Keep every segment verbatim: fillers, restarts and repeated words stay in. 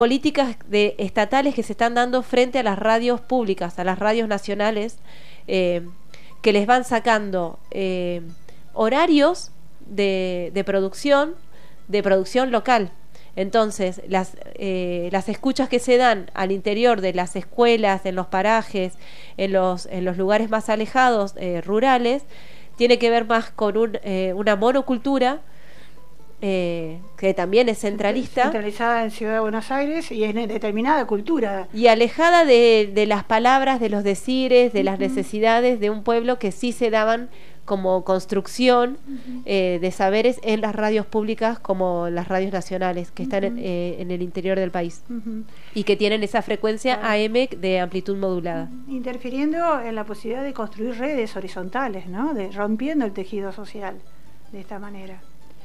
políticas de, estatales que se están dando frente a las radios públicas, a las radios nacionales, eh, que les van sacando eh, horarios de, de producción, de producción local. Entonces, las, eh, las escuchas que se dan al interior de las escuelas, en los parajes, en los, en los lugares más alejados, eh, rurales, tiene que ver más con un, eh, una monocultura, Eh, que también es centralista, centralizada en Ciudad de Buenos Aires y en determinada cultura y alejada de, de las palabras, de los decires, de uh-huh. las necesidades de un pueblo que sí se daban como construcción uh-huh. eh, de saberes en las radios públicas como las radios nacionales que están uh-huh. en, eh, en el interior del país uh-huh. y que tienen esa frecuencia claro. A M de amplitud modulada, uh-huh. interfiriendo en la posibilidad de construir redes horizontales, ¿no? De, rompiendo el tejido social de esta manera.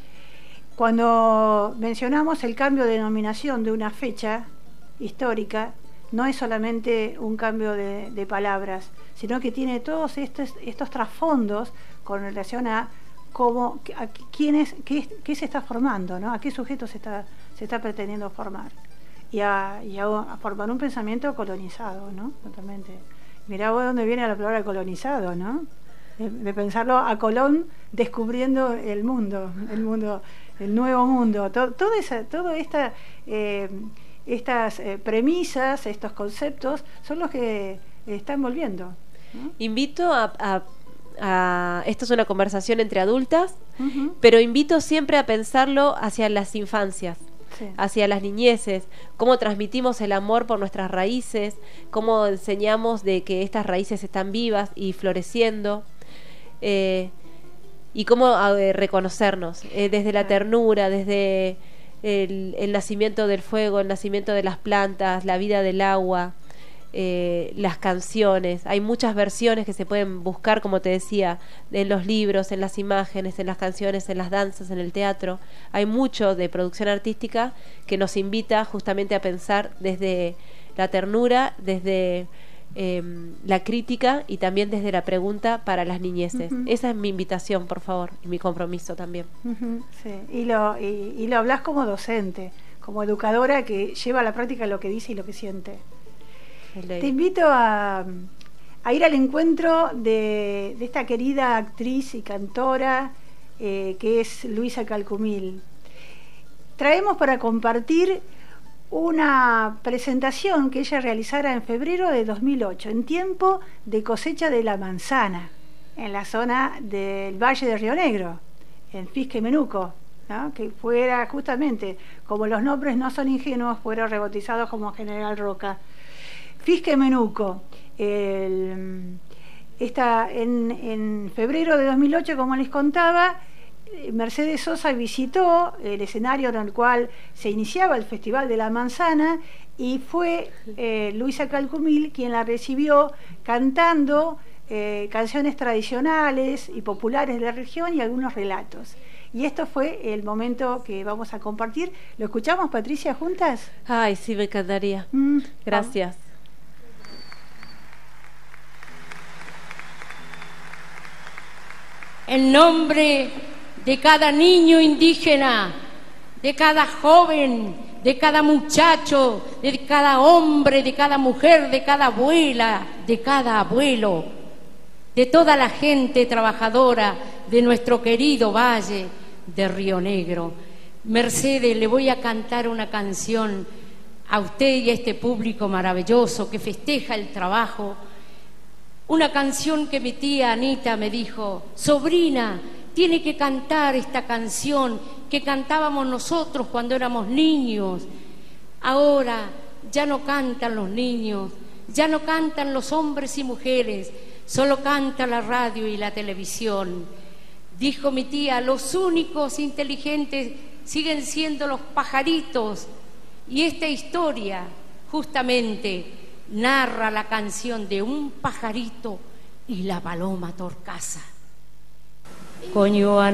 Cuando mencionamos el cambio de denominación de una fecha histórica, no es solamente un cambio de, de palabras, sino que tiene todos estos, estos trasfondos con relación a cómo, a quién es, qué, qué se está formando, ¿no? A qué sujeto se está, se está pretendiendo formar. Y a, y a, a formar un pensamiento colonizado, ¿no? Totalmente. Mirá vos dónde viene la palabra colonizado, ¿no? De, de pensarlo a Colón descubriendo el mundo, el mundo... el nuevo mundo, todo, todo esa, todo esta, eh, estas eh, premisas, estos conceptos son los que están volviendo, ¿no? Invito a, a, a esto es una conversación entre adultas, uh-huh. pero invito siempre a pensarlo hacia las infancias, sí. hacia las niñeces, cómo transmitimos el amor por nuestras raíces, cómo enseñamos de que estas raíces están vivas y floreciendo. Eh, y cómo eh, reconocernos eh, desde la ternura, desde el, el nacimiento del fuego, el nacimiento de las plantas, la vida del agua, eh, las canciones. Hay muchas versiones que se pueden buscar, como te decía, en los libros, en las imágenes, en las canciones, en las danzas, en el teatro. Hay mucho de producción artística que nos invita justamente a pensar desde la ternura, desde Eh, la crítica y también desde la pregunta para las niñeces. Uh-huh. Esa es mi invitación, por favor, y mi compromiso también. Uh-huh. Sí. Y lo y, y lo hablas como docente, como educadora que lleva a la práctica lo que dice y lo que siente. Te invito a, a ir al encuentro de, de esta querida actriz y cantora eh, que es Luisa Calcumil. Traemos para compartir una presentación que ella realizara en febrero de dos mil ocho, en tiempo de cosecha de la manzana, en la zona del Valle de Río Negro, en Fisquemenuco, ¿no? Que fuera justamente, como los nombres no son ingenuos, fueron rebautizados como General Roca. Fisquemenuco, el, esta, en, en febrero de dos mil ocho, como les contaba, Mercedes Sosa visitó el escenario en el cual se iniciaba el Festival de la Manzana y fue eh, Luisa Calcumil quien la recibió cantando eh, canciones tradicionales y populares de la región y algunos relatos. Y esto fue el momento que vamos a compartir. ¿Lo escuchamos, Patricia, juntas? Ay, sí, me encantaría. Mm, Gracias. Vamos. El nombre de cada niño indígena, de cada joven, de cada muchacho, de cada hombre, de cada mujer, de cada abuela, de cada abuelo, de toda la gente trabajadora de nuestro querido Valle de Río Negro. Mercedes, le voy a cantar una canción a usted y a este público maravilloso que festeja el trabajo. Una canción que mi tía Anita me dijo: sobrina, tiene que cantar esta canción que cantábamos nosotros cuando éramos niños. Ahora ya no cantan los niños, ya no cantan los hombres y mujeres, solo canta la radio y la televisión. Dijo mi tía, los únicos inteligentes siguen siendo los pajaritos. Y esta historia justamente narra la canción de un pajarito y la paloma torcaza. Coño,